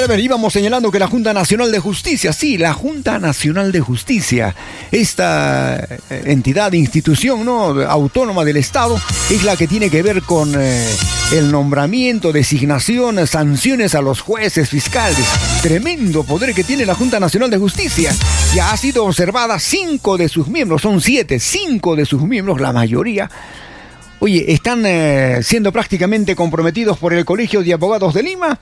ver, íbamos señalando que la Junta Nacional de Justicia, sí, la Junta Nacional de Justicia, esta entidad, institución, ¿no?, autónoma del Estado, es la que tiene que ver con el nombramiento, designación, sanciones a los jueces, fiscales. Tremendo poder que tiene la Junta Nacional de Justicia. Ya ha sido observada 5 de sus miembros, son 7, 5 de sus miembros, la mayoría. Oye, están siendo prácticamente comprometidos por el Colegio de Abogados de Lima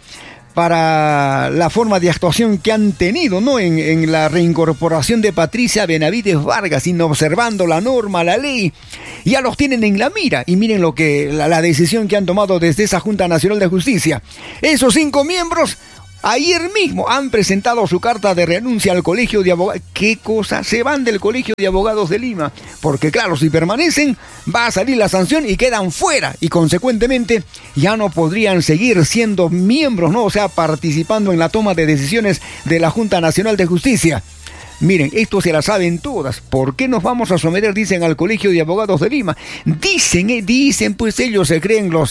para la forma de actuación que han tenido, ¿no?, en la reincorporación de Patricia Benavides Vargas, inobservando la norma, la ley. Ya los tienen en la mira y miren lo que la decisión que han tomado desde esa Junta Nacional de Justicia. Esos 5 miembros ayer mismo han presentado su carta de renuncia al Colegio de Abogados. ¿Qué cosa? Se van del Colegio de Abogados de Lima. Porque claro, si permanecen, va a salir la sanción y quedan fuera. Y consecuentemente ya no podrían seguir siendo miembros, ¿no? O sea, participando en la toma de decisiones de la Junta Nacional de Justicia. Miren, esto se la saben todas. ¿Por qué nos vamos a someter, dicen, al Colegio de Abogados de Lima? Dicen, pues ellos se creen los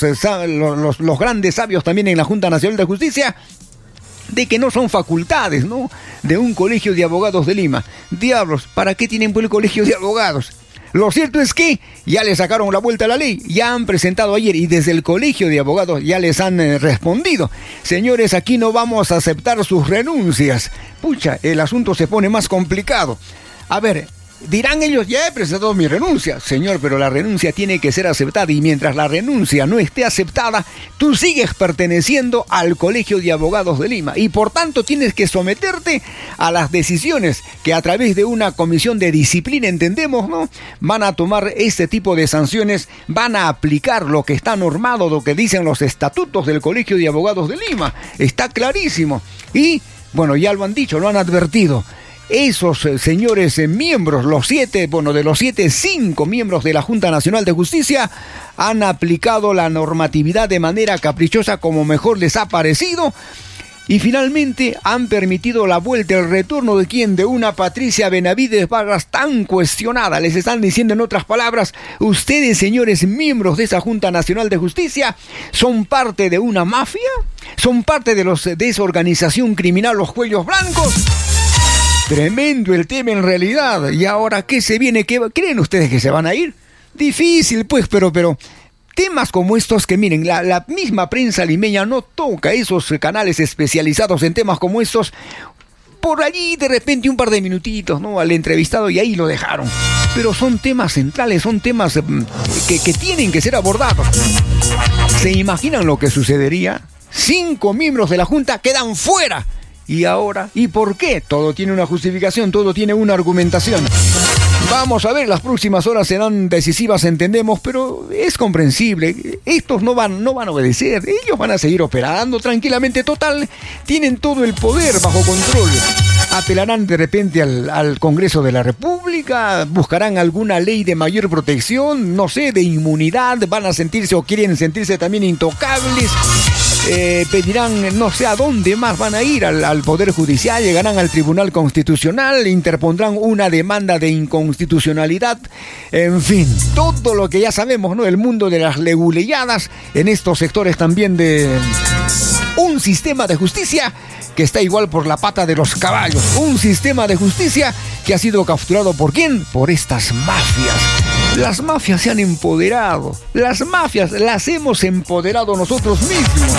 grandes sabios también en la Junta Nacional de Justicia, de que no son facultades, ¿no?, de un Colegio de Abogados de Lima. Diablos, ¿para qué tienen pues el Colegio de Abogados? Lo cierto es que ya le sacaron la vuelta a la ley, ya han presentado ayer y desde el Colegio de Abogados ya les han respondido. Señores, aquí no vamos a aceptar sus renuncias. Pucha, el asunto se pone más complicado. A ver, dirán ellos, ya he presentado mi renuncia. Señor, pero la renuncia tiene que ser aceptada y mientras la renuncia no esté aceptada, tú sigues perteneciendo al Colegio de Abogados de Lima y por tanto tienes que someterte a las decisiones que a través de una comisión de disciplina, entendemos, ¿no?, van a tomar este tipo de sanciones, van a aplicar lo que está normado, lo que dicen los estatutos del Colegio de Abogados de Lima. Está clarísimo. Y, bueno, ya lo han dicho, lo han advertido. Esos señores miembros, los 7, bueno, de los 7, 5 miembros de la Junta Nacional de Justicia han aplicado la normatividad de manera caprichosa como mejor les ha parecido y finalmente han permitido la vuelta, el retorno de ¿quién? De una Patricia Benavides Vargas tan cuestionada. Les están diciendo en otras palabras, ustedes, señores miembros de esa Junta Nacional de Justicia, son parte de una mafia, son parte de esa organización criminal Los Cuellos Blancos. Tremendo el tema en realidad. ¿Y ahora qué se viene? ¿Qué creen ustedes que se van a ir? Difícil pues, pero temas como estos que miren, la misma prensa limeña no toca esos canales especializados en temas como estos. Por allí de repente un par de minutitos, ¿no?, al entrevistado y ahí lo dejaron. Pero son temas centrales, son temas que tienen que ser abordados. ¿Se imaginan lo que sucedería? 5 miembros de la Junta quedan fuera. ¿Y ahora? ¿Y por qué? Todo tiene una justificación, todo tiene una argumentación. Vamos a ver, las próximas horas serán decisivas, entendemos, pero es comprensible. Estos no van a obedecer, ellos van a seguir operando tranquilamente, total, tienen todo el poder bajo control. Apelarán de repente al Congreso de la República, buscarán alguna ley de mayor protección, no sé, de inmunidad, van a sentirse o quieren sentirse también intocables. Pedirán, no sé a dónde más van a ir, al Poder Judicial, llegarán al Tribunal Constitucional, interpondrán una demanda de inconstitucionalidad, en fin, todo lo que ya sabemos, ¿no?, el mundo de las leguleyadas en estos sectores también de un sistema de justicia que está igual por la pata de los caballos, un sistema de justicia que ha sido capturado ¿por quién? Por estas mafias. Las mafias se han empoderado. Las mafias las hemos empoderado nosotros mismos.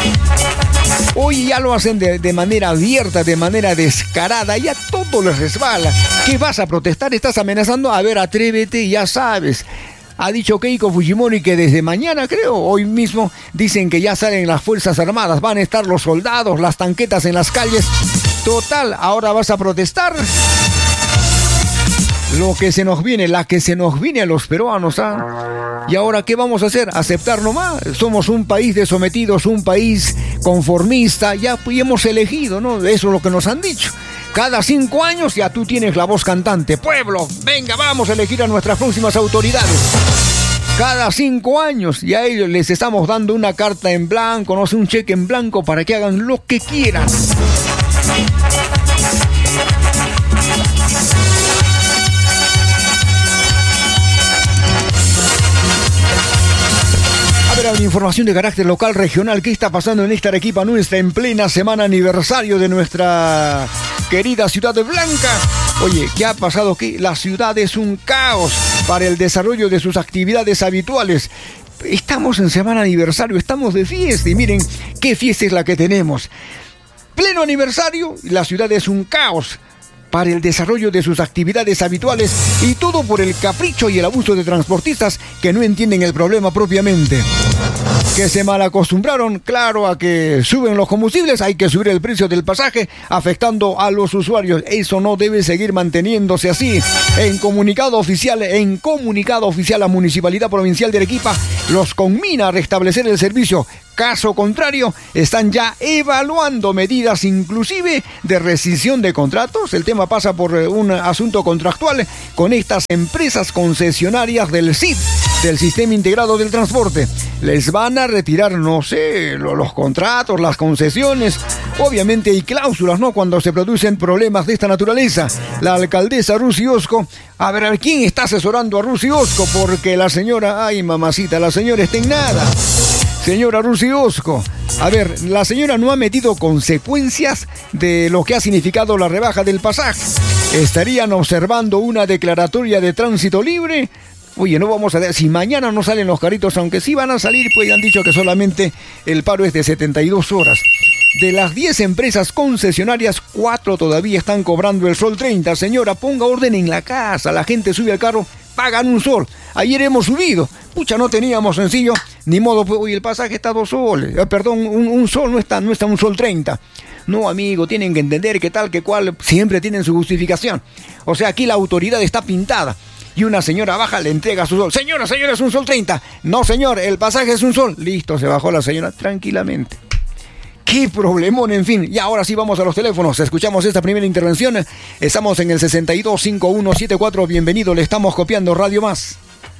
Hoy ya lo hacen de manera abierta, de manera descarada. Ya todo les resbala. ¿Qué vas a protestar? ¿Estás amenazando? A ver, atrévete, ya sabes. Ha dicho Keiko Fujimori que desde mañana, creo, hoy mismo, dicen que ya salen las Fuerzas Armadas. Van a estar los soldados, las tanquetas en las calles. Total, ¿ahora vas a protestar? Lo que se nos viene, la que se nos viene a los peruanos, ¿ah? ¿Y ahora qué vamos a hacer? ¿Aceptar nomás? Somos un país de sometidos, un país conformista, ya hemos elegido, ¿no? Eso es lo que nos han dicho. Cada 5 años ya tú tienes la voz cantante. Pueblo, venga, vamos a elegir a nuestras próximas autoridades. Cada 5 años ya a ellos les estamos dando una carta en blanco, no sé, un cheque en blanco para que hagan lo que quieran. información de carácter local, regional. ¿Qué está pasando en esta Arequipa nuestra en plena semana aniversario de nuestra querida ciudad de Blanca? Oye, ¿qué ha pasado? Que la ciudad es un caos para el desarrollo de sus actividades habituales. Estamos en semana aniversario, estamos de fiesta y miren qué fiesta es la que tenemos. Pleno aniversario, la ciudad es un caos para el desarrollo de sus actividades habituales y todo por el capricho y el abuso de transportistas que no entienden el problema propiamente. Que se malacostumbraron, claro, a que suben los combustibles, hay que subir el precio del pasaje, afectando a los usuarios. Eso no debe seguir manteniéndose así. En comunicado oficial, la Municipalidad Provincial de Arequipa los conmina a restablecer el servicio. Caso contrario, están ya evaluando medidas inclusive de rescisión de contratos. El tema pasa por un asunto contractual con estas empresas concesionarias del SIT, del Sistema Integrado del Transporte. Les van a retirar, no sé, los contratos, las concesiones. Obviamente hay cláusulas, ¿no?, cuando se producen problemas de esta naturaleza. La alcaldesa Rusy Osco, a ver, ¿quién está asesorando a Rusy Osco? Porque la señora, ay mamacita, la señora está en nada. Señora Rusy Osco, a ver, la señora no ha metido consecuencias de lo que ha significado la rebaja del pasaje. ¿Estarían observando una declaratoria de tránsito libre? Oye, no vamos a ver, si mañana no salen los carritos, aunque sí van a salir, pues han dicho que solamente el paro es de 72 horas. De las 10 empresas concesionarias, 4 todavía están cobrando el sol 30. Señora, ponga orden en la casa, la gente sube al carro, pagan un sol. Ayer hemos subido. Pucha, no teníamos sencillo, ni modo, pues, hoy el pasaje está a 2 soles. Perdón, un sol no está un sol 30. No, amigo, tienen que entender que tal, que cual, siempre tienen su justificación. O sea, aquí la autoridad está pintada. Y una señora baja, le entrega su sol. Señora, es un sol 30. No, señor, el pasaje es un sol. Listo, se bajó la señora tranquilamente. ¡Qué problemón! En fin, y ahora sí vamos a los teléfonos. Escuchamos esta primera intervención. Estamos en el 625174. Bienvenido, le estamos copiando Radio Más.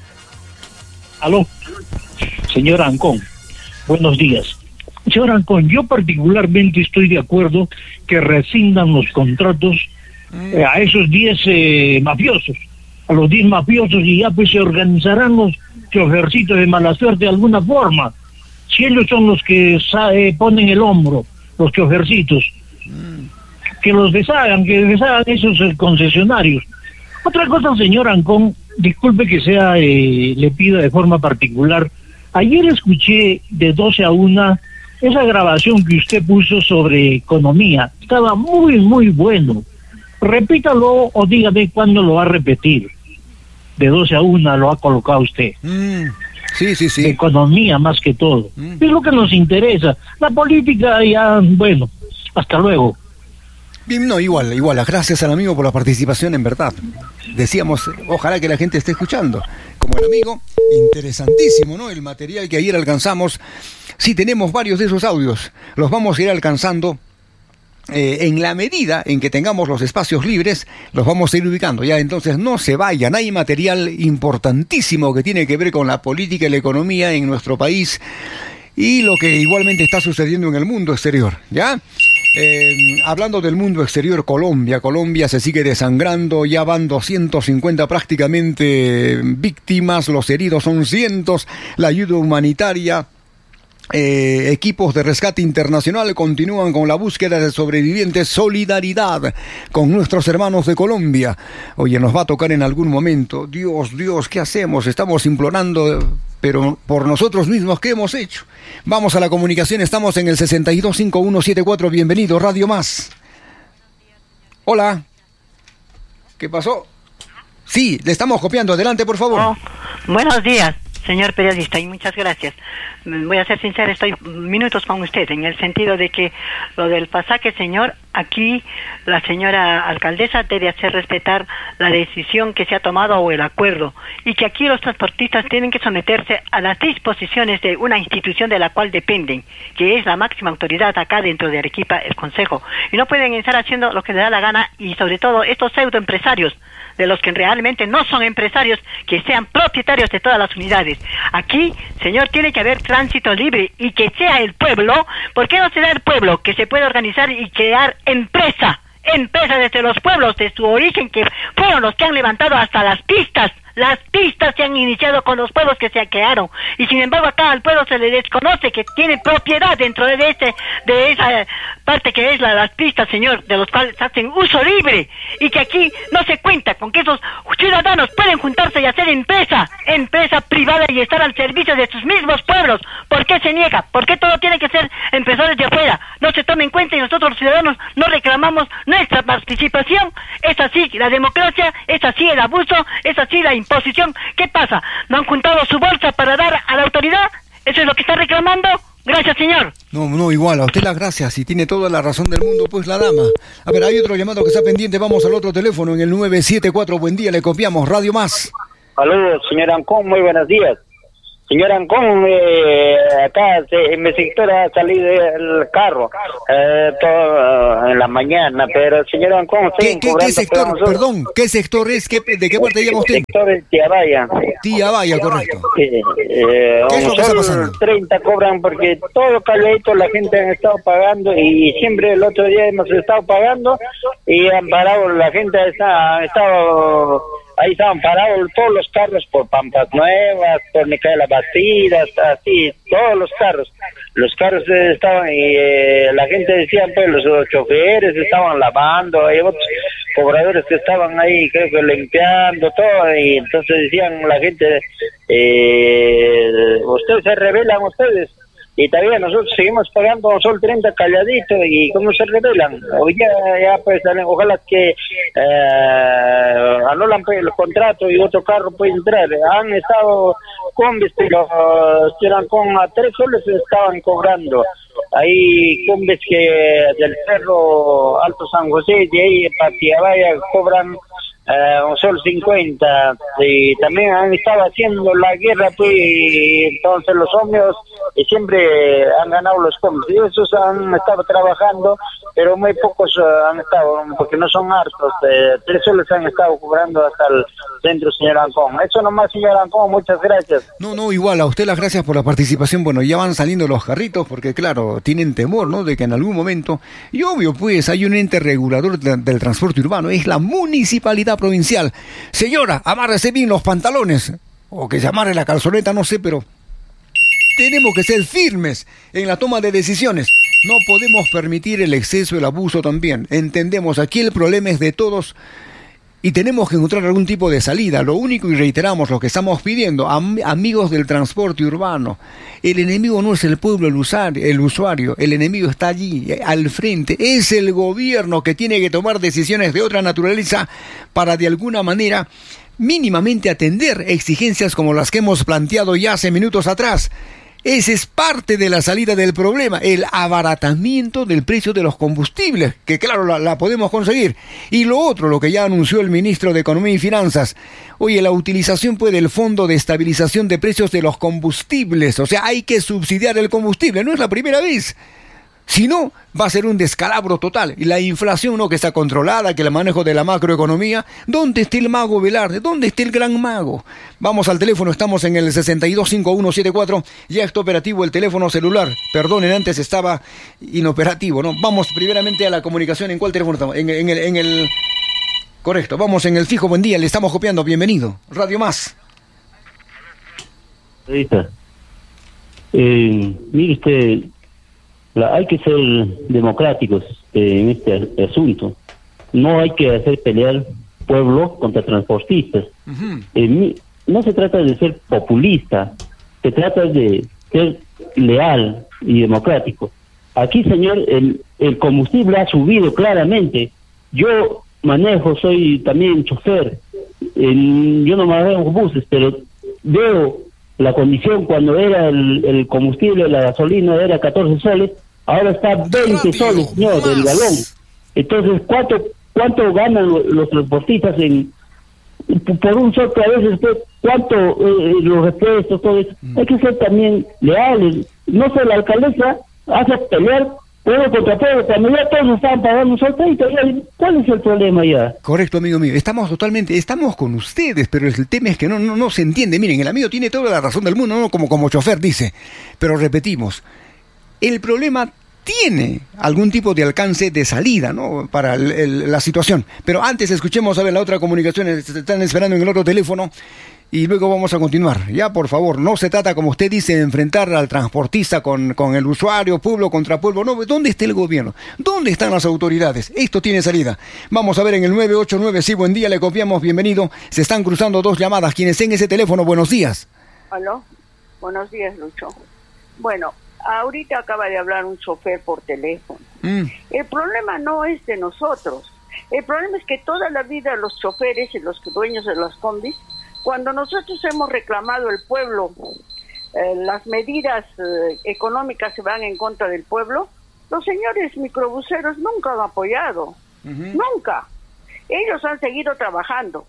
Aló, señor Ancón, buenos días. Señor Ancón, yo particularmente estoy de acuerdo que rescindan los contratos a esos 10 mafiosos, a los 10 mafiosos, y ya pues se organizarán los chofercitos de mala suerte de alguna forma. Si ellos son los que ponen el hombro, los chofercitos, que los deshagan esos concesionarios. Otra cosa, señor Ancón, disculpe que le pido de forma particular. Ayer escuché de 12 a 1 esa grabación que usted puso sobre economía. Estaba muy, muy bueno. Repítalo o dígame cuándo lo va a repetir. De 12 a 1 lo ha colocado usted. Sí. De economía más que todo. Es lo que nos interesa. La política ya, bueno, hasta luego. Bien, no, igual, gracias al amigo por la participación, en verdad. Decíamos, ojalá que la gente esté escuchando. Como el amigo, interesantísimo, ¿no? El material que ayer alcanzamos. Sí, tenemos varios de esos audios. Los vamos a ir alcanzando. En la medida en que tengamos los espacios libres, los vamos a ir ubicando. Ya, entonces no se vayan. Hay material importantísimo que tiene que ver con la política y la economía en nuestro país y lo que igualmente está sucediendo en el mundo exterior, ¿ya? Hablando del mundo exterior, Colombia se sigue desangrando, ya van 250 prácticamente víctimas, los heridos son cientos, la ayuda humanitaria, equipos de rescate internacional continúan con la búsqueda de sobrevivientes. Solidaridad con nuestros hermanos de Colombia. Oye, nos va a tocar en algún momento. Dios, ¿qué hacemos? Estamos implorando, pero por nosotros mismos, ¿qué hemos hecho? Vamos a la comunicación, estamos en el 625174. Bienvenido, Radio Más. Hola. ¿Qué pasó? Sí, le estamos copiando. Adelante, por favor. Oh, buenos días, señor periodista, y muchas gracias. Voy a ser sincero, estoy minutos con usted, en el sentido de que lo del pasaje, señor, aquí la señora alcaldesa debe hacer respetar la decisión que se ha tomado o el acuerdo, y que aquí los transportistas tienen que someterse a las disposiciones de una institución de la cual dependen, que es la máxima autoridad acá dentro de Arequipa, el Consejo, y no pueden estar haciendo lo que les da la gana, y sobre todo estos pseudoempresarios, de los que realmente no son empresarios, que sean propietarios de todas las unidades. Aquí, señor, tiene que haber tránsito libre y que sea el pueblo. ¿Por qué no será el pueblo que se puede organizar y crear empresa desde los pueblos de su origen, que fueron los que han levantado hasta las pistas Las pistas se han iniciado con los pueblos que se crearon. Y sin embargo acá al pueblo se le desconoce que tiene propiedad dentro de esa parte que es las pistas, señor, de los cuales hacen uso libre. Y que aquí no se cuenta con que esos ciudadanos pueden juntarse y hacer empresa privada y estar al servicio de sus mismos pueblos. ¿Por qué se niega? ¿Por qué todo tiene que ser empresarios de afuera? No se toma en cuenta y nosotros los ciudadanos no reclamamos nuestra participación. Es así la democracia, es así el abuso, es así la imposición. ¿Qué pasa? ¿No han juntado su bolsa para dar a la autoridad? ¿Eso es lo que está reclamando? Gracias, señor. No, igual, a usted las gracias y tiene toda la razón del mundo, pues la dama. A ver, hay otro llamado que está pendiente, vamos al otro teléfono en el 974, buen día, le copiamos, Radio Más. Saludos, señor Ancón, muy buenos días. Señor Ancón, acá en mi sector ha salido el carro todo en la mañana, pero señor Ancón... ¿Qué sector? Perdón, ¿qué sector es? ¿De qué parte llama usted? El sector es Tiabaya. Tiabaya, correcto. Sí, ¿Qué es lo que está pasando? 30 cobran porque todo calladito la gente han estado pagando y siempre el otro día hemos estado pagando y han parado, la gente ha estado... Ahí estaban parados todos los carros por Pampas Nuevas, por Micaela Bastidas, así, todos los carros. Los carros estaban y la gente decía, pues los choferes estaban lavando, hay otros cobradores que estaban ahí, creo que limpiando todo, y entonces decían la gente, ustedes se rebelan ustedes. Y todavía nosotros seguimos pagando Sol 30 calladito y cómo se rebelan. Hoy ya pues ojalá que anulan pues, el contrato y otro carro puede entrar. Han estado combis, pero eran con a 3 soles estaban cobrando. Hay combis que del Cerro Alto San José, de ahí para Tiabaya cobran un sol 50 y también han estado haciendo la guerra pues y entonces los hombres siempre han ganado los combos y esos han estado trabajando pero muy pocos han estado porque no son hartos 3 soles han estado cobrando hasta el centro, señor Ancón. Eso nomás, señor Ancón, muchas gracias. No, igual, a usted las gracias por la participación. Bueno, ya van saliendo los carritos porque claro, tienen temor, ¿no? De que en algún momento, y obvio pues, hay un ente regulador del transporte urbano, es la municipalidad provincial. Señora, amárrese bien los pantalones, o que se amarre la calzoneta, no sé, pero tenemos que ser firmes en la toma de decisiones. No podemos permitir el exceso, el abuso también. Entendemos, aquí el problema es de todos y tenemos que encontrar algún tipo de salida. Lo único, y reiteramos lo que estamos pidiendo, amigos del transporte urbano, el enemigo no es el pueblo, el usuario, el enemigo está allí, al frente. Es el gobierno que tiene que tomar decisiones de otra naturaleza para de alguna manera mínimamente atender exigencias como las que hemos planteado ya hace minutos atrás. Esa es parte de la salida del problema, el abaratamiento del precio de los combustibles, que claro, la podemos conseguir. Y lo otro, lo que ya anunció el ministro de Economía y Finanzas, oye, la utilización pues del Fondo de Estabilización de Precios de los Combustibles, o sea, hay que subsidiar el combustible, no es la primera vez. Si no, va a ser un descalabro total. Y la inflación, ¿no?, que está controlada, que el manejo de la macroeconomía. ¿Dónde está el mago Velarde? ¿Dónde está el gran mago? Vamos al teléfono, estamos en el 625174. Ya está operativo el teléfono celular. Perdonen, antes estaba inoperativo, ¿no? Vamos primeramente a la comunicación. ¿En cuál teléfono estamos? En el... Correcto, vamos en el fijo. Buen día, le estamos copiando. Bienvenido. Radio Más. Mire usted... hay que ser democráticos en este asunto. No hay que hacer pelear pueblo contra transportistas. Uh-huh. No se trata de ser populista, se trata de ser leal y democrático. Aquí, señor, el combustible ha subido claramente. Yo soy también chofer. Yo no manejo buses, pero veo la condición cuando era el combustible, la gasolina era 14 soles. Ahora está 20 soles, señor, del galón. Entonces, ¿cuánto ganan los transportistas por un sol que a veces cuánto los repuestos, todo eso? Hay que ser también leales. No sé, la alcaldesa hace pelear pueblo contra pueblo, cuando ya todos estaban pagando un sol 30, ¿cuál es el problema ya? Correcto, amigo mío, estamos con ustedes, pero el tema es que no se entiende. Miren, el amigo tiene toda la razón del mundo, ¿no? Como chofer dice, pero repetimos, el problema tiene algún tipo de alcance de salida, ¿no?, para la situación. Pero antes escuchemos a ver la otra comunicación. Están esperando en el otro teléfono y luego vamos a continuar. Ya, por favor, no se trata, como usted dice, de enfrentar al transportista con el usuario, pueblo contra pueblo. No, ¿dónde está el gobierno? ¿Dónde están las autoridades? Esto tiene salida. Vamos a ver en el 989. Sí, buen día, le copiamos, bienvenido. Se están cruzando dos llamadas. Quien esté en ese teléfono, buenos días. Aló, buenos días, Lucho. Bueno, ahorita acaba de hablar un chofer por teléfono. El problema no es de nosotros. El problema es que toda la vida los choferes y los dueños de las combis, cuando nosotros hemos reclamado el pueblo, las medidas económicas se van en contra del pueblo, los señores microbuseros nunca han apoyado. Nunca. Ellos han seguido trabajando.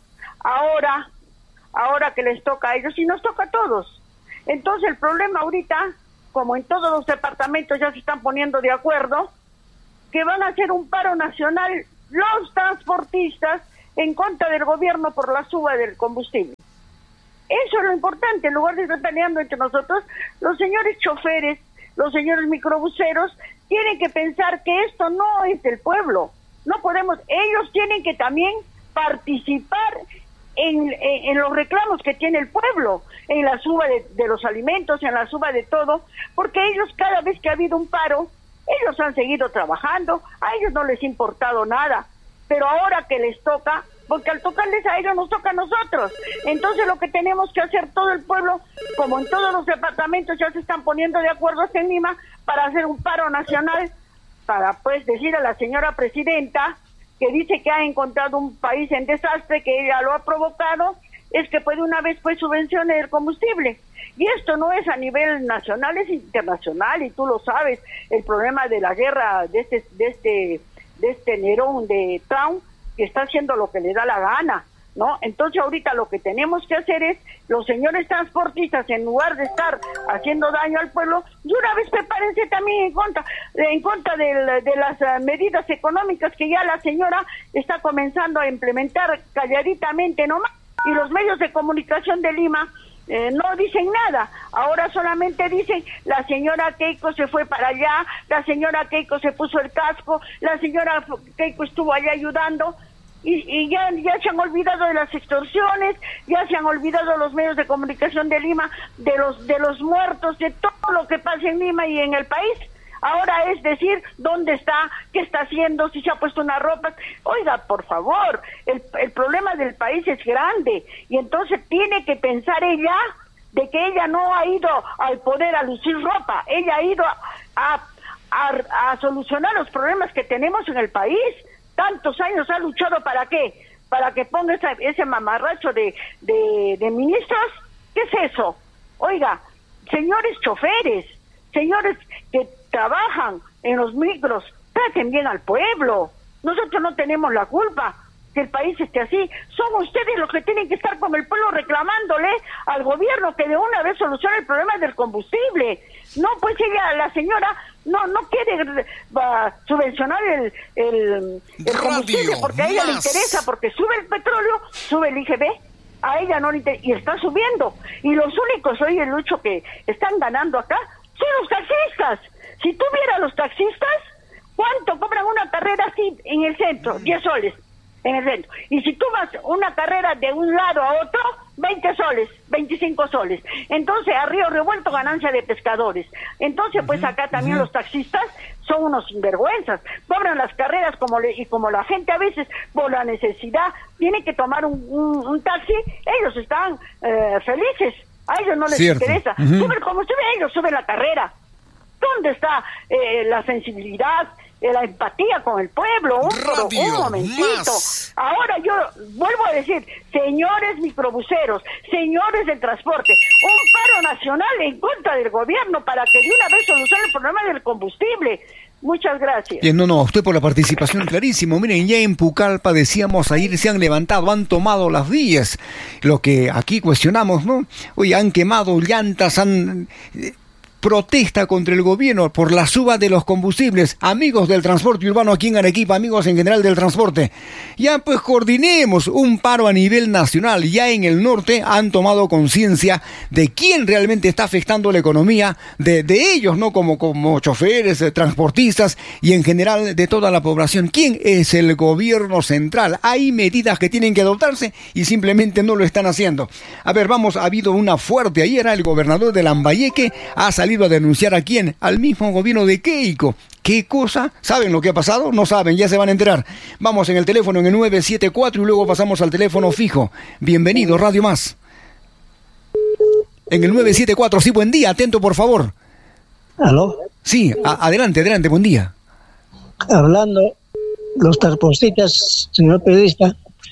Ahora que les toca a ellos y nos toca a todos. Entonces el problema ahorita, como en todos los departamentos ya se están poniendo de acuerdo, que van a hacer un paro nacional los transportistas en contra del gobierno por la suba del combustible. Eso es lo importante. En lugar de estar peleando entre nosotros, los señores choferes, los señores microbuseros tienen que pensar que esto no es del pueblo. No podemos, ellos tienen que también participar en los reclamos que tiene el pueblo, en la suba de los alimentos, en la suba de todo, porque ellos cada vez que ha habido un paro, ellos han seguido trabajando, a ellos no les ha importado nada, pero ahora que les toca, porque al tocarles a ellos nos toca a nosotros, entonces lo que tenemos que hacer todo el pueblo, como en todos los departamentos ya se están poniendo de acuerdo hasta en Lima, para hacer un paro nacional, para pues decir a la señora presidenta, que dice que ha encontrado un país en desastre, que ella lo ha provocado, es que puede una vez pues subvencione el combustible. Y esto no es a nivel nacional, es internacional, y tú lo sabes, el problema de la guerra de este Nerón de Trump, que está haciendo lo que le da la gana, ¿no? Entonces ahorita lo que tenemos que hacer es, los señores transportistas, en lugar de estar haciendo daño al pueblo, de una vez prepárense también en contra de las medidas económicas que ya la señora está comenzando a implementar calladitamente nomás, y los medios de comunicación de Lima no dicen nada. Ahora solamente dicen, la señora Keiko se fue para allá, la señora Keiko se puso el casco, la señora Keiko estuvo allá ayudando, y ya se han olvidado de las extorsiones, ya se han olvidado los medios de comunicación de Lima, de los muertos, de todo lo que pasa en Lima y en el país. Ahora es decir, ¿dónde está? ¿Qué está haciendo? ¿Si se ha puesto unas ropas? Oiga, por favor, el problema del país es grande, y entonces tiene que pensar ella de que ella no ha ido al poder a lucir ropa, ella ha ido a solucionar los problemas que tenemos en el país. Tantos años ha luchado, ¿para qué? Para que ponga ese mamarracho de ministros. ¿Qué es eso? Oiga, señores choferes, señores que trabajan en los micros, traten bien al pueblo. Nosotros no tenemos la culpa que el país esté así. Son ustedes los que tienen que estar con el pueblo reclamándole al gobierno que de una vez solucione el problema del combustible. No, pues ella, la señora, no quiere subvencionar el combustible, porque a ella le interesa, porque sube el petróleo, sube el IGB, a ella no le interesa, y está subiendo. Y los únicos, oye, Lucho, que están ganando acá son los taxistas. Si tú vieras los taxistas, ¿cuánto cobran una carrera así en el centro? 10 soles en el centro. Y si tú vas una carrera de un lado a otro, 20 soles, 25 soles. Entonces, a río revuelto, ganancia de pescadores. Entonces, pues acá también los taxistas son unos sinvergüenzas. Cobran las carreras y como la gente a veces, por la necesidad, tiene que tomar un taxi, ellos están felices. A ellos no les interesa. Sube el combustible, ellos suben la carrera. ¿Dónde está la sensibilidad, la empatía con el pueblo? Un momentito. Ahora yo vuelvo a decir, señores microbuseros, señores del transporte, un paro nacional en contra del gobierno para que de una vez solucione el problema del combustible. Muchas gracias. Bien, no, usted por la participación, clarísimo. Miren, ya en Pucallpa decíamos ayer, se han levantado, han tomado las vías. Lo que aquí cuestionamos, ¿no? Oye, han quemado llantas, protesta contra el gobierno por la suba de los combustibles. Amigos del transporte urbano aquí en Arequipa, amigos en general del transporte, ya pues coordinemos un paro a nivel nacional. Ya en el norte han tomado conciencia de quién realmente está afectando la economía de ellos, ¿no? Como choferes, transportistas y en general de toda la población. ¿Quién es el gobierno central? Hay medidas que tienen que adoptarse y simplemente no lo están haciendo. A ver, vamos, ha habido una fuerte ayer. El gobernador de Lambayeque ha salido a denunciar a quién, al mismo gobierno de Keiko. ¿Qué cosa? ¿Saben lo que ha pasado? No saben, ya se van a enterar. Vamos en el teléfono en el 974 y luego pasamos al teléfono fijo. Bienvenido, Radio Más. En el 974, sí, buen día, atento por favor. ¿Aló? Sí, adelante, buen día. Hablando, los transportistas, señor periodista,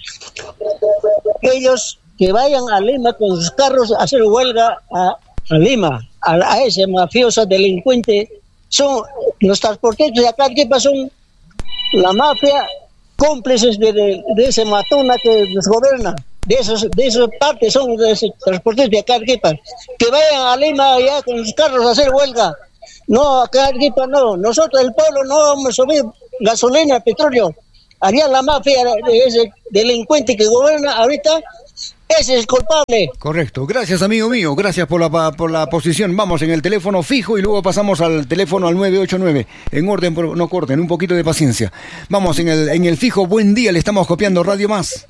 ellos que vayan a Lima con sus carros a hacer huelga a Lima, a ese mafioso delincuente, son los transportistas de acá, ¿qué pasó? La mafia, cómplices de ese matona que nos gobierna, de esas partes son de esos transportistas de acá, que vayan a Lima ya con sus carros a hacer huelga. No, acá Arequipa no, nosotros el pueblo no vamos a subir gasolina, petróleo. Haría la mafia de ese delincuente que gobierna ahorita. Ese es culpable. Correcto. Gracias, amigo mío. Gracias por la posición. Vamos en el teléfono fijo y luego pasamos al teléfono al 989. En orden, no corten, un poquito de paciencia. Vamos en el fijo. Buen día, le estamos copiando Radio Más.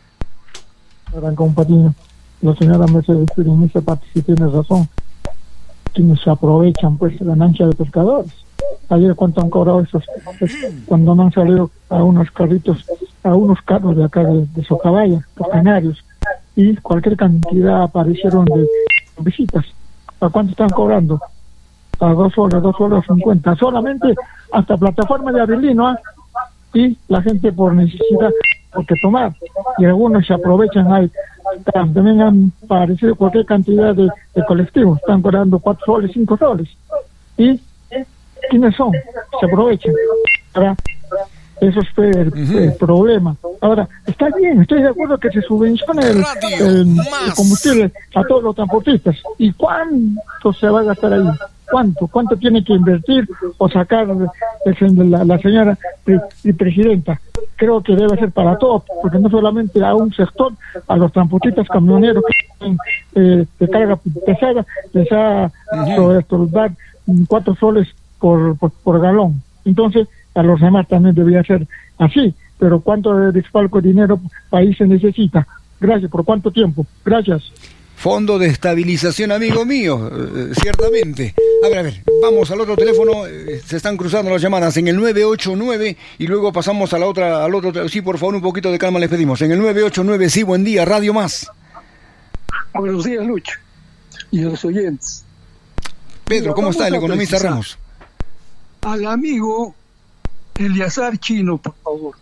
Gran compañero, la señora Mercedes en esa parte sí tiene razón. Quienes se aprovechan pues ganancia de pescadores. Ayer cuánto han cobrado esos, cuando no han salido a unos carritos, a unos carros de acá de Socabaya, los canarios, y cualquier cantidad aparecieron de visitas. ¿A cuánto están cobrando? A 2 horas 50, solamente hasta plataforma de Avelino, y la gente por necesidad, porque tomar, y algunos se aprovechan ahí. También han aparecido cualquier cantidad de colectivos, están cobrando 4 soles, 5 soles, y ¿quiénes son? Se aprovechan. Ahora, eso es el problema. Ahora, está bien, estoy de acuerdo que se subvencione el combustible a todos los transportistas. ¿Y cuánto se va a gastar ahí? ¿Cuánto tiene que invertir o sacar la señora presidenta? Creo que debe ser para todos, porque no solamente a un sector, a los transportistas camioneros que tienen de carga pesada, les ha dar 4 soles por galón. Entonces, a los demás también debería ser así. Pero ¿cuánto de respaldo de dinero país se necesita? Gracias. ¿Por cuánto tiempo? Gracias. Fondo de estabilización, amigo mío, ciertamente. A ver, vamos al otro teléfono, se están cruzando las llamadas en el 989 y luego pasamos al otro. Sí, por favor, un poquito de calma les pedimos. En el 989, sí, buen día, Radio Más. Buenos días, Lucho, y a los oyentes. Pedro, ¿cómo está el economista Ramos? Al amigo Eliazar Chino, por favor.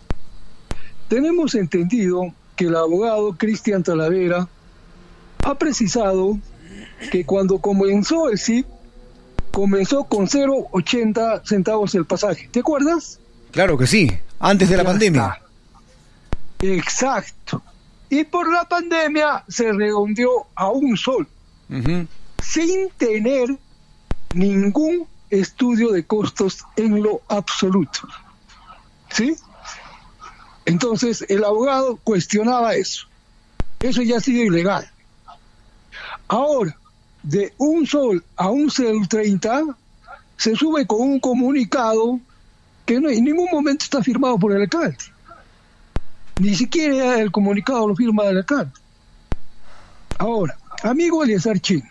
Tenemos entendido que el abogado Cristian Talavera ha precisado que cuando comenzó el CIP, comenzó con 0.80 centavos el pasaje. ¿Te acuerdas? Claro que sí, antes de la pandemia. Exacto. Y por la pandemia se redondeó a 1 sol, sin tener ningún estudio de costos en lo absoluto. ¿Sí? Entonces el abogado cuestionaba eso. Eso ya ha sido ilegal. Ahora, de 1 sol a 1 sol 30, se sube con un comunicado que no, en ningún momento está firmado por el alcalde. Ni siquiera el comunicado lo firma el alcalde. Ahora, amigo Eliazar Chino,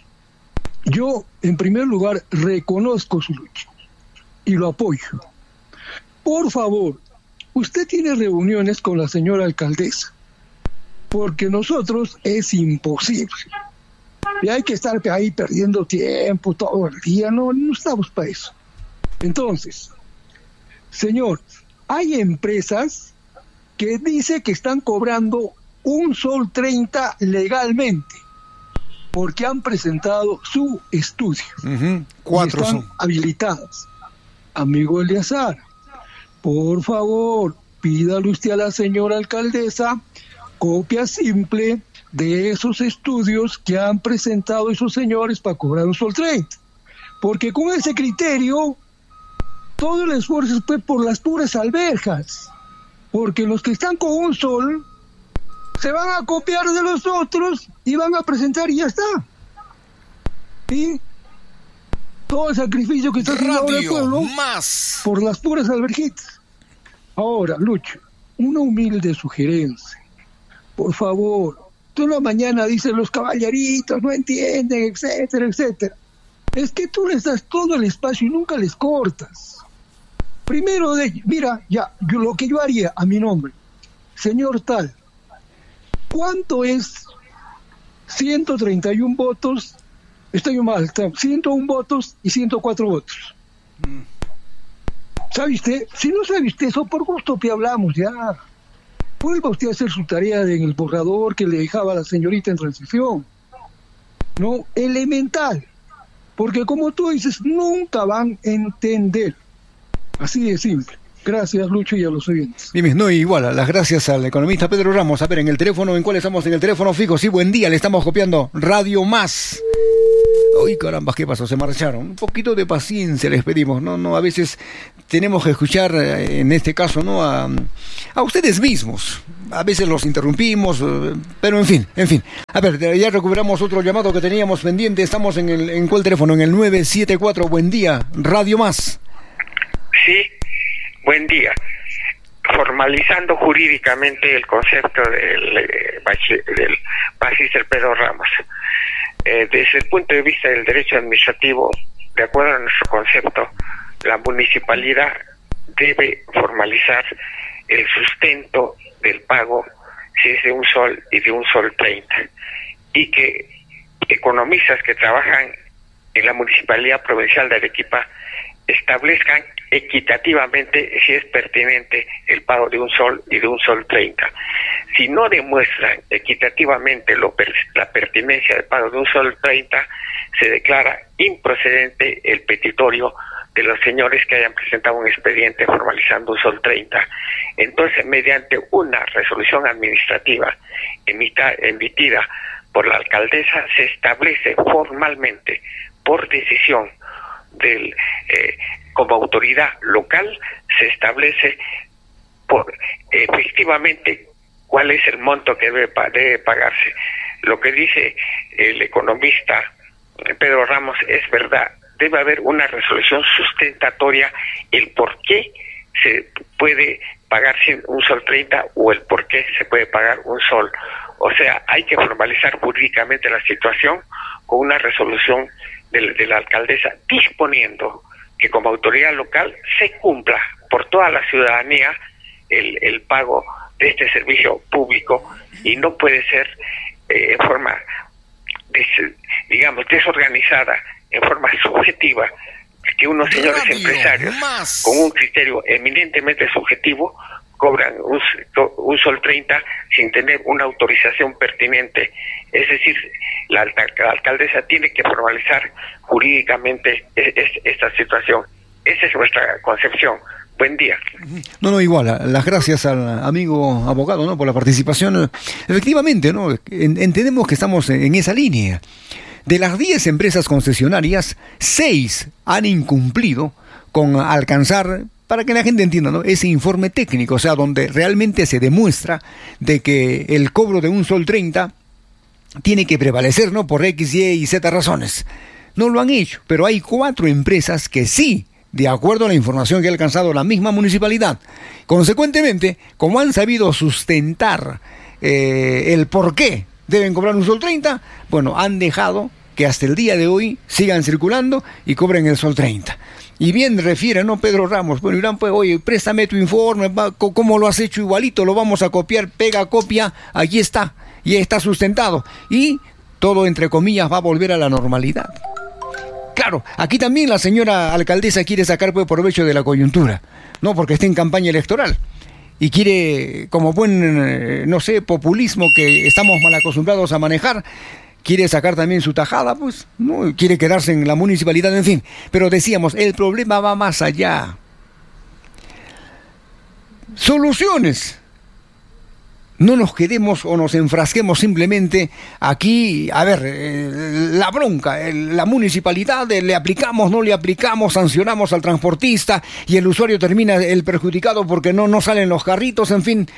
yo en primer lugar reconozco su lucha y lo apoyo. Por favor, usted tiene reuniones con la señora alcaldesa, porque nosotros es imposible. Y hay que estar ahí perdiendo tiempo todo el día, no estamos para eso. Entonces, señor, hay empresas que dicen que están cobrando 1 sol 30 legalmente, porque han presentado su estudio. 4 están habilitadas. Amigo Eliazar, por favor, pídale usted a la señora alcaldesa copia simple de esos estudios que han presentado esos señores para cobrar un sol 30. Porque con ese criterio, todo el esfuerzo fue por las puras alberjas. Porque los que están con un sol se van a copiar de los otros y van a presentar y ya está. Y todo el sacrificio que está haciendo ahora el pueblo más por las puras alberjitas. Ahora, Lucho, una humilde sugerencia. Por favor, tú en la mañana dices los caballeritos no entienden, etcétera, etcétera. Es que tú les das todo el espacio y nunca les cortas. Primero mira, ya, lo que yo haría a mi nombre, señor tal, ¿cuánto es 131 votos? Estoy mal, 101 votos y 104 votos. ¿Sabe usted? Si no sabe usted eso, por gusto que hablamos ya. Vuelva usted a hacer su tarea en el borrador que le dejaba la señorita en transición. No, elemental. Porque como tú dices, nunca van a entender. Así de simple. Gracias, Lucho, y a los oyentes. Dime, no, igual, las gracias al economista Pedro Ramos. A ver, en el teléfono, ¿en cuál estamos? En el teléfono fijo. Sí, buen día, le estamos copiando Radio Más. Uy, caramba, ¿qué pasó? Se marcharon. Un poquito de paciencia les pedimos, ¿no? A veces tenemos que escuchar, en este caso, ¿no? A ustedes mismos. A veces los interrumpimos, pero en fin. A ver, ya recuperamos otro llamado que teníamos pendiente. Estamos ¿en cuál teléfono? En el 974. Buen día, Radio Más. Sí, buen día. Formalizando jurídicamente el concepto del magíster Pedro Ramos. Desde el punto de vista del derecho administrativo, de acuerdo a nuestro concepto, la municipalidad debe formalizar el sustento del pago si es de un sol y de un sol 30, y que economistas que trabajan en la Municipalidad Provincial de Arequipa establezcan equitativamente si es pertinente el pago de un sol y de un sol 30. Si no demuestran equitativamente la pertinencia del pago de un sol 30, se declara improcedente el petitorio de los señores que hayan presentado un expediente formalizando un sol 30. Entonces, mediante una resolución administrativa emitida por la alcaldesa, se establece formalmente, por decisión del como autoridad local, se establece efectivamente cuál es el monto que debe pagarse. Lo que dice el economista Pedro Ramos es verdad. Debe haber una resolución sustentatoria el por qué se puede pagar un sol 30 o el por qué se puede pagar un sol. O sea, hay que formalizar jurídicamente la situación con una resolución de la alcaldesa disponiendo que como autoridad local se cumpla por toda la ciudadanía el pago de este servicio público, y no puede ser en forma desorganizada, en forma subjetiva, que unos señores empresarios con un criterio eminentemente subjetivo cobran un sol 30 sin tener una autorización pertinente. Es decir, la alcaldesa tiene que formalizar jurídicamente esta situación. Esa es nuestra concepción. Buen día. No, igual, las gracias al amigo abogado, ¿no?, por la participación. Efectivamente, ¿no?, entendemos que estamos en esa línea. De las 10 empresas concesionarias, 6 han incumplido con alcanzar, para que la gente entienda, ¿no?, ese informe técnico, o sea, donde realmente se demuestra de que el cobro de un sol 30 tiene que prevalecer, ¿no?, por X, Y y Z razones. No lo han hecho, pero hay 4 empresas que sí, de acuerdo a la información que ha alcanzado la misma municipalidad. Consecuentemente, como han sabido sustentar el por qué deben cobrar un sol 30, bueno, han dejado que hasta el día de hoy sigan circulando y cobren el sol 30. Y bien refiere, ¿no?, Pedro Ramos, bueno, dirán, pues, oye, préstame tu informe, ¿cómo lo has hecho? Igualito, lo vamos a copiar, pega, copia, aquí está, y está sustentado. Y todo, entre comillas, va a volver a la normalidad. Claro, aquí también la señora alcaldesa quiere sacar provecho de la coyuntura, ¿no?, porque está en campaña electoral. Y quiere, como buen, populismo que estamos mal acostumbrados a manejar, quiere sacar también su tajada, pues, ¿no? Quiere quedarse en la municipalidad, en fin. Pero decíamos, el problema va más allá. Soluciones. no nos quedemos o nos enfrasquemos simplemente aquí, a ver, la bronca, la municipalidad, le aplicamos, no le aplicamos, sancionamos al transportista y el usuario termina el perjudicado porque no salen los carritos, en fin.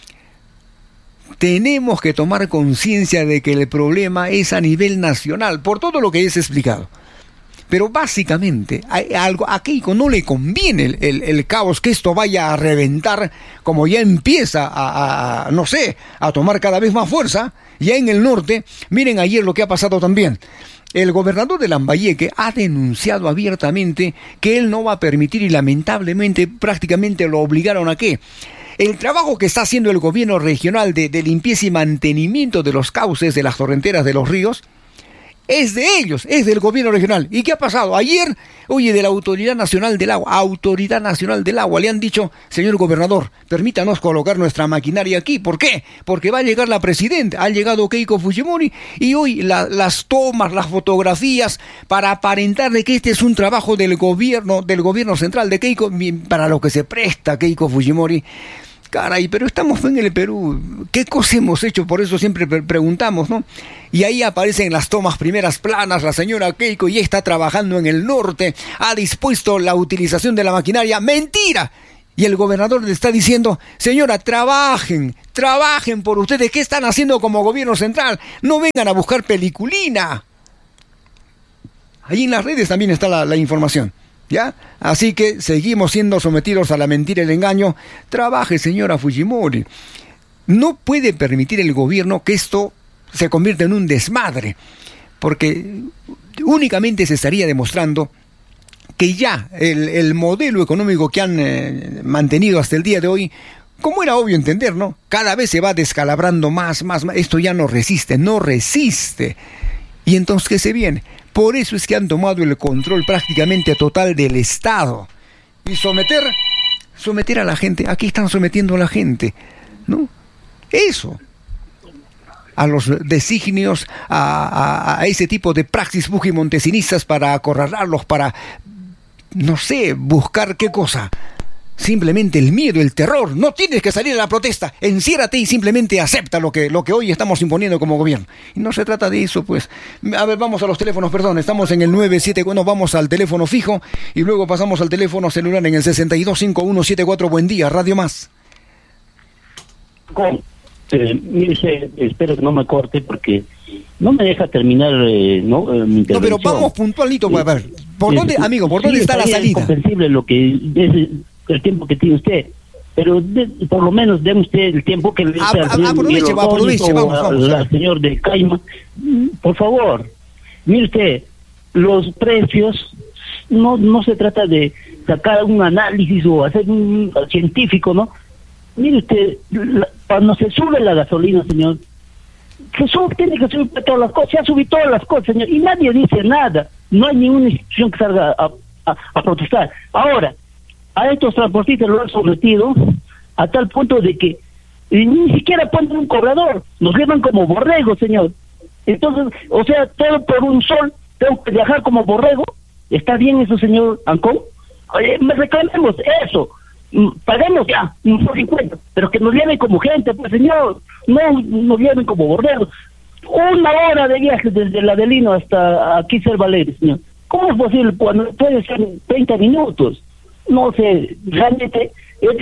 Tenemos que tomar conciencia de que el problema es a nivel nacional, por todo lo que es explicado. Pero básicamente a Keiko no le conviene el caos, que esto vaya a reventar, como ya empieza a tomar cada vez más fuerza, ya en el norte. Miren ayer lo que ha pasado también. El gobernador de Lambayeque ha denunciado abiertamente que él no va a permitir, y lamentablemente prácticamente lo obligaron a que el trabajo que está haciendo el gobierno regional de limpieza y mantenimiento de los cauces, de las torrenteras, de los ríos, es de ellos, es del gobierno regional. ¿Y qué ha pasado? Ayer, de la Autoridad Nacional del Agua, le han dicho: señor gobernador, permítanos colocar nuestra maquinaria aquí. ¿Por qué? Porque va a llegar la presidenta, ha llegado Keiko Fujimori, y hoy las tomas, las fotografías, para aparentar de que este es un trabajo del gobierno central de Keiko, para lo que se presta Keiko Fujimori. Caray, pero estamos en el Perú. ¿Qué cosa hemos hecho? Por eso siempre preguntamos, ¿no? Y ahí aparecen las tomas primeras planas. La señora Keiko ya está trabajando en el norte. Ha dispuesto la utilización de la maquinaria. ¡Mentira! Y el gobernador le está diciendo: señora, trabajen por ustedes. ¿Qué están haciendo como gobierno central? No vengan a buscar peliculina. Allí en las redes también está la información. ¿Ya? Así que seguimos siendo sometidos a la mentira y el engaño. Trabaje, señora Fujimori. No puede permitir el gobierno que esto se convierta en un desmadre, porque únicamente se estaría demostrando que ya el modelo económico que han mantenido hasta el día de hoy, como era obvio entender, ¿no? Cada vez se va descalabrando más. Esto ya no resiste. Y entonces, ¿qué se viene? Por eso es que han tomado el control prácticamente total del Estado. Y someter a la gente. Aquí están sometiendo a la gente, ¿no? Eso. A los designios, a ese tipo de praxis fujimontesinistas para acorralarlos, para, buscar qué cosa. Simplemente el miedo, el terror. No tienes que salir a la protesta. Enciérrate y simplemente acepta lo que hoy estamos imponiendo como gobierno. Y no se trata de eso, pues. A ver, vamos a los teléfonos, perdón. Estamos en el 97, vamos al teléfono fijo y luego pasamos al teléfono celular en el 625174. Buen día, Radio Más. Mire, espero que no me corte porque no me deja terminar mi intervención. No, pero vamos puntualito, a ver. ¿Por dónde, amigo? ¿Por dónde está la salida? Es comprensible lo que es el tiempo que tiene usted, pero por lo menos dé usted el tiempo que le dice aproveche, vamos. Al señor de Caima. Por favor, mire usted, los precios no se trata de sacar un análisis o hacer un científico, ¿no? Mire usted, cuando se sube la gasolina, señor, tiene que subir todas las cosas, se ha subido todas las cosas, señor, y nadie dice nada. No hay ninguna institución que salga a protestar. Ahora, a estos transportistas lo han sometido a tal punto de que ni siquiera ponen un cobrador, nos llevan como borregos, señor. Entonces, todo por un sol, tengo que viajar como borrego. ¿Está bien eso, señor Ancón? Oye, reclamemos eso, paguemos ya, un por 50, pero que nos lleven como gente, pues, señor, no nos lleven como borregos. 1 hora de viaje desde la Adelino hasta aquí Cervalere, señor. ¿Cómo es posible cuando puede ser 30 minutos? No sé, realmente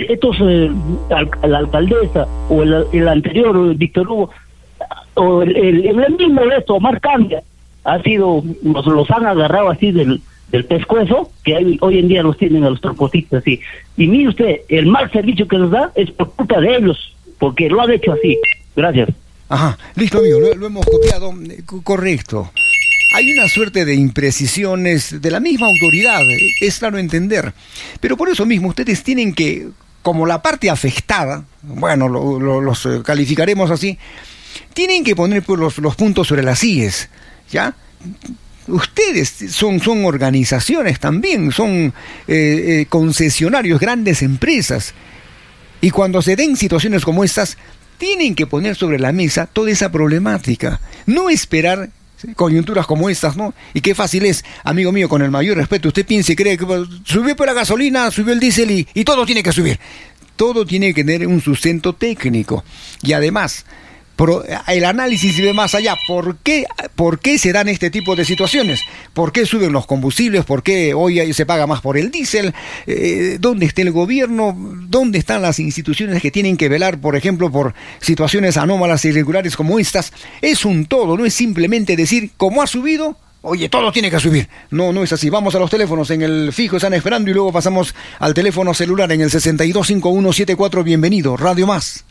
la alcaldesa o el anterior Víctor Hugo o el mismo resto, Omar Cambia, los han agarrado así del pescuezo, que hoy en día los tienen a los transportistas así. Y mire usted, el mal servicio que nos da es por culpa de ellos, porque lo han hecho así. Gracias. Ajá, listo, amigo, lo hemos copiado, correcto. Hay una suerte de imprecisiones de la misma autoridad, es claro entender. Pero por eso mismo ustedes tienen que, como la parte afectada, bueno, los calificaremos así, tienen que poner pues, los puntos sobre las íes, ¿ya? Ustedes son organizaciones también, son concesionarios, grandes empresas. Y cuando se den situaciones como estas, tienen que poner sobre la mesa toda esa problemática. No esperar coyunturas como estas, ¿no? Y qué fácil es, amigo mío, con el mayor respeto, usted piensa y cree que subió por la gasolina, subió el diésel y todo tiene que subir. todo tiene que tener un sustento técnico. Y además, el análisis ve más allá. ¿Por qué se dan este tipo de situaciones? ¿Por qué suben los combustibles? ¿Por qué hoy se paga más por el diésel? ¿Dónde está el gobierno? ¿Dónde están las instituciones que tienen que velar, por ejemplo, por situaciones anómalas e irregulares como estas? Es un todo, no es simplemente decir, como ha subido, oye, todo tiene que subir. No, no es así. Vamos a los teléfonos. En el fijo están esperando y luego pasamos al teléfono celular en el 625174. Bienvenido, Radio Más.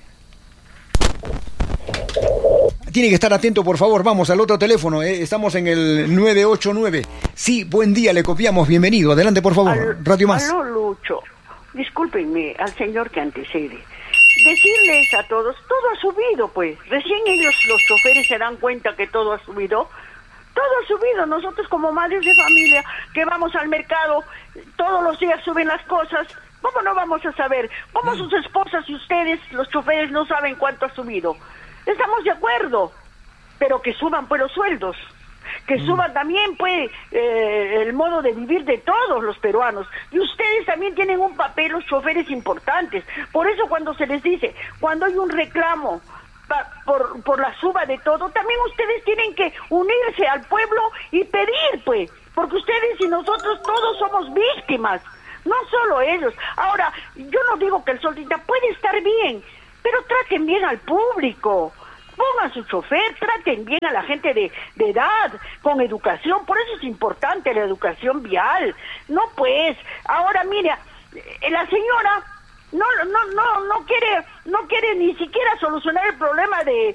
Tiene que estar atento, por favor. Vamos al otro teléfono. Estamos en el 989. Sí, buen día, le copiamos. Bienvenido. Adelante, por favor. Radio Más. Aló, Lucho. Discúlpenme al señor que antecede. Decirles a todos, todo ha subido, pues. Recién ellos, los choferes, se dan cuenta que todo ha subido. Todo ha subido. Nosotros como madres de familia que vamos al mercado, todos los días suben las cosas. ¿Cómo no vamos a saber? ¿Cómo sus esposas y ustedes, los choferes, no saben cuánto ha subido? Estamos de acuerdo, pero que suban pues los sueldos, que suban también pues el modo de vivir de todos los peruanos. Y ustedes también tienen un papel, los choferes, importantes. Por eso cuando se les dice, cuando hay un reclamo por la suba de todo, también ustedes tienen que unirse al pueblo y pedir pues, porque ustedes y nosotros todos somos víctimas, no solo ellos. Ahora, yo no digo que el soldita puede estar bien, pero traten bien al público, pongan su chofer, traten bien a la gente de edad, con educación. Por eso es importante la educación vial. No pues, ahora mira, la señora no quiere ni siquiera solucionar el problema de